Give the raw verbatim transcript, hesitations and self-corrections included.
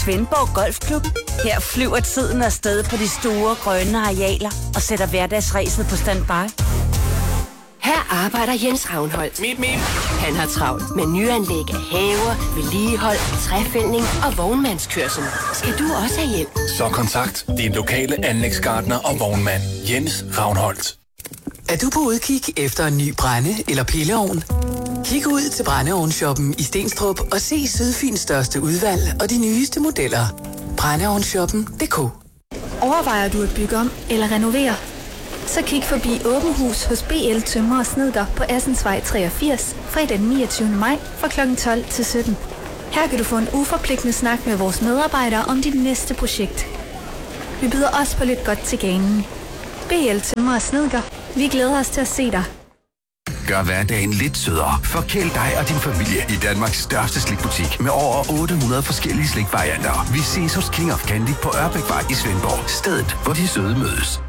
Svendborg Golfklub. Her flyver tiden afsted på de store grønne arealer og sætter hverdagsræset på standby. Her arbejder Jens Ravnholdt. Mip, mip. Han har travlt med nyanlæg af haver, vedligehold, træfældning og vognmandskørsel. Skal du også have hjælp? Så kontakt din lokale anlægsgartner og vognmand. Jens Ravnholdt. Er du på udkig efter en ny brænde- eller pilleovn? Kig ud til brændeovnshoppen i Stenstrup og se Sydfyns største udvalg og de nyeste modeller. brændeovnshoppen punktum d k. Overvejer du at bygge om eller renovere? Så kig forbi Åben Hus hos B L Tømrer og Snedker på Assensvej treogfirs fredag den niogtyvende maj fra klokken tolv til sytten. Her kan du få en uforpligtende snak med vores medarbejdere om dit næste projekt. Vi byder også på lidt godt til ganen. B L Tømrer og Snedker. Vi glæder os til at se dig. Gør hverdagen lidt sødere. Forkæl dig og din familie i Danmarks største slikbutik med over otte hundrede forskellige slikvarianter. Vi ses hos King of Candy på Ørbækvej i Svendborg. Stedet, hvor de søde mødes.